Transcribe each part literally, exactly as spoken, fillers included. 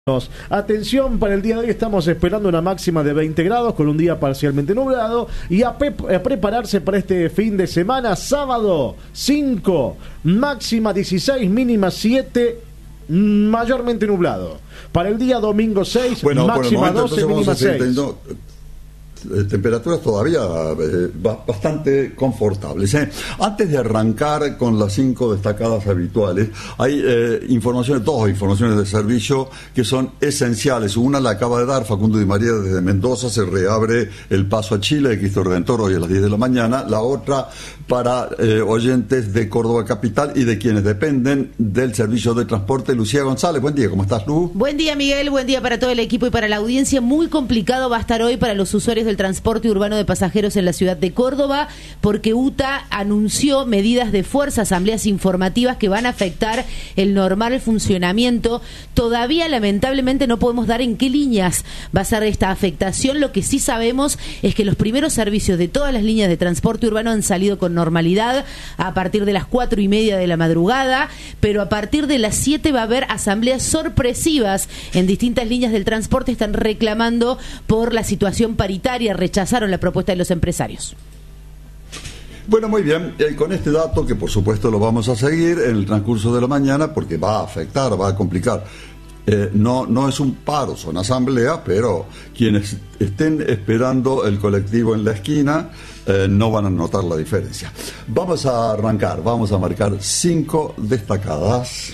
Atención, para el día de hoy estamos esperando una máxima de veinte grados con un día parcialmente nublado y a, pe- a prepararse para este fin de semana. Sábado cinco, máxima dieciséis, mínima siete, mayormente nublado. Para el día domingo seis, bueno, máxima momento, doce, mínima seis. Teniendo, eh, temperaturas todavía eh, bastante confortables. ¿eh? Antes de arrancar con las cinco destacadas habituales, hay eh, informaciones, dos informaciones de servicio que son esenciales. Una la acaba de dar Facundo Di María desde Mendoza, se reabre el paso a Chile de Cristo Redentor hoy a las diez de la mañana. La otra para eh, oyentes de Córdoba Capital y de quienes dependen del servicio de transporte. Lucía González, buen día, ¿cómo estás, Lu? Buen día, Miguel, buen día para todo el equipo y para la audiencia. Muy complicado va a estar hoy para los usuarios del transporte urbano de pasajeros en la ciudad de Córdoba, porque U T A anunció medidas de fuerza, asambleas informativas que van a afectar el normal funcionamiento. Todavía, lamentablemente, no podemos dar en qué líneas va a ser esta afectación. Lo que sí sabemos es que los primeros servicios de todas las líneas de transporte urbano han salido con normalidad a partir de las cuatro y media de la madrugada, pero a partir de las siete va a haber asambleas sorpresivas en distintas líneas del transporte. Están reclamando por la situación paritaria, rechazaron la propuesta de los empresarios. Bueno, muy bien, eh, con este dato que por supuesto lo vamos a seguir en el transcurso de la mañana porque va a afectar, va a complicar. Eh, no, no es un paro, son asambleas, pero quienes estén esperando el colectivo en la esquina eh, no van a notar la diferencia. Vamos a arrancar, vamos a marcar cinco destacadas.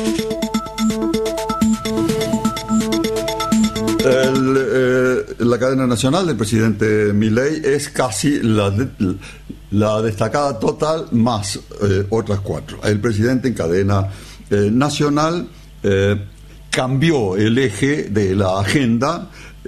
El, eh, la cadena nacional del presidente Milei es casi la, de, la destacada total más eh, otras cuatro. El presidente en cadena eh, nacional eh, cambió el eje de la agenda,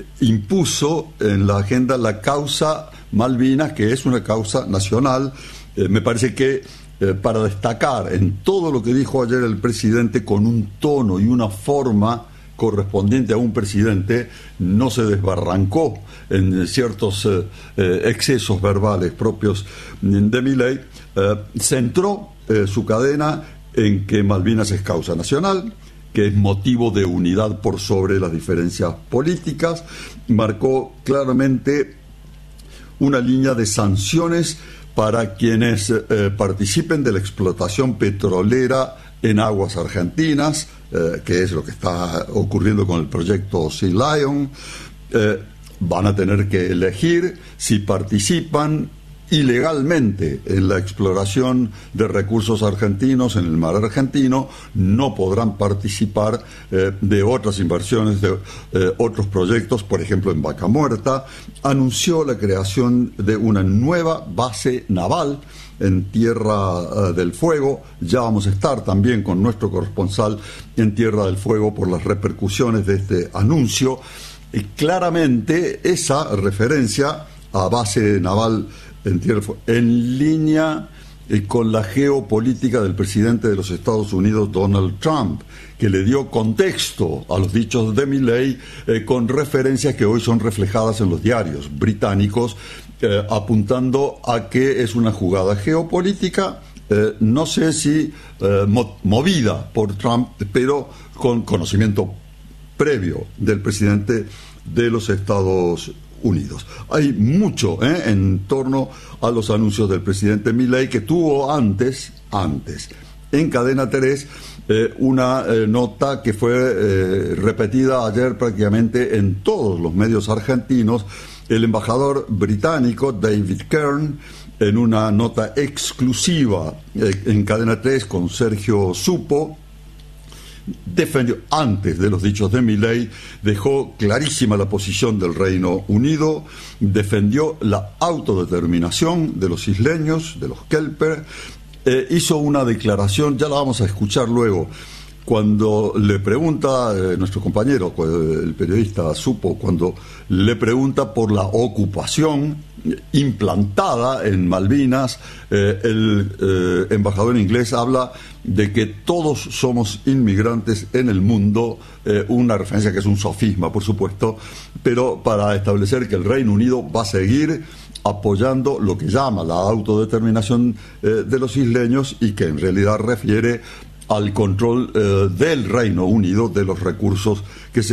impuso en la agenda la causa Malvinas, que es una causa nacional. Eh, me parece que eh, para destacar en todo lo que dijo ayer el presidente con un tono y una forma correspondiente a un presidente, no se desbarrancó en ciertos eh, eh, excesos verbales propios de Milei, eh, centró eh, su cadena en que Malvinas es causa nacional, que es motivo de unidad por sobre las diferencias políticas, marcó claramente una línea de sanciones para quienes eh, participen de la explotación petrolera en aguas argentinas, eh, que es lo que está ocurriendo con el proyecto Sea Lion. Eh, van a tener que elegir si participan ilegalmente en la exploración de recursos argentinos en el mar argentino. No podrán participar eh, de otras inversiones, de eh, otros proyectos, por ejemplo en Vaca Muerta. Anunció la creación de una nueva base naval en Tierra uh, del Fuego. Ya vamos a estar también con nuestro corresponsal en Tierra del Fuego por las repercusiones de este anuncio. Y claramente esa referencia a base naval en Tierra del Fuego, en línea eh, con la geopolítica del presidente de los Estados Unidos, Donald Trump, que le dio contexto a los dichos de Milei eh, con referencias que hoy son reflejadas en los diarios británicos, Eh, apuntando a que es una jugada geopolítica, eh, no sé si eh, mo- movida por Trump, pero con conocimiento previo del presidente de los Estados Unidos. Hay mucho eh, en torno a los anuncios del presidente Milei, que tuvo antes, antes, en Cadena tres, eh, una eh, nota que fue eh, repetida ayer prácticamente en todos los medios argentinos. El embajador británico David Kern, en una nota exclusiva eh, en Cadena tres con Sergio Supo, defendió, antes de los dichos de Milei, dejó clarísima la posición del Reino Unido, defendió la autodeterminación de los isleños, de los Kelper, eh, hizo una declaración, ya la vamos a escuchar luego, cuando le pregunta, eh, nuestro compañero, el periodista Supo, cuando le pregunta por la ocupación implantada en Malvinas, eh, el eh, embajador inglés habla de que todos somos inmigrantes en el mundo, eh, una referencia que es un sofisma, por supuesto, pero para establecer que el Reino Unido va a seguir apoyando lo que llama la autodeterminación eh, de los isleños y que en realidad refiere al control eh, del Reino Unido de los recursos que se